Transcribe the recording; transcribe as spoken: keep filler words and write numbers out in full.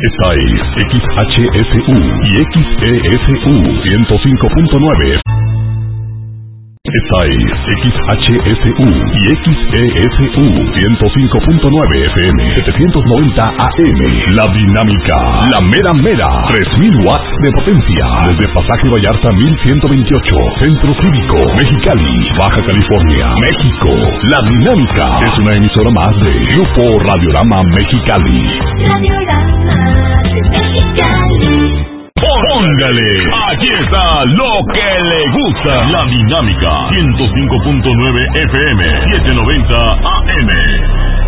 Esta es X H S U y X E S U ciento cinco punto nueve. Esta es X H S U y X E S U ciento cinco punto nueve F M, setecientos noventa A M. La Dinámica, la mera mera, tres mil watts de potencia. Desde Pasaje Vallarta mil ciento veintiocho, Centro Cívico, Mexicali, Baja California, México. La Dinámica es una emisora más de Grupo Radiorama Mexicali. Radiorama Mexicali. Póngale, aquí está lo que le gusta. La Dinámica, ciento cinco punto nueve F M, setecientos noventa A M.